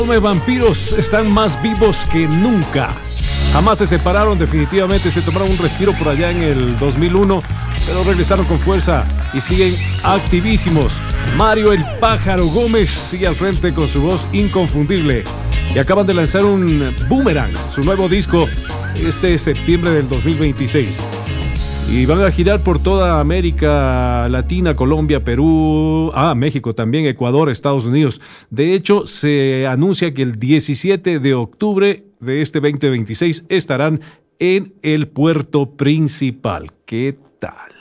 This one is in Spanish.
Los vampiros están más vivos que nunca. Jamás se separaron, definitivamente se tomaron un respiro por allá en el 2001, pero regresaron con fuerza y siguen activísimos. Mario el Pájaro Gómez sigue al frente con su voz inconfundible y acaban de lanzar un Boomerang, su nuevo disco, este septiembre del 2026. Y van a girar por toda América Latina, Colombia, Perú, México también, Ecuador, Estados Unidos. De hecho, se anuncia que el 17 de octubre de este 2026 estarán en el puerto principal. ¿Qué tal?